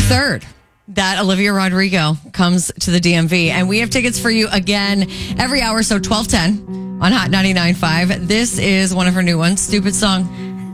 3rd that Olivia Rodrigo comes to the DMV. And we have tickets for you again every hour. So 12:10 on Hot 99.5. This is one of her new ones, Stupid Song.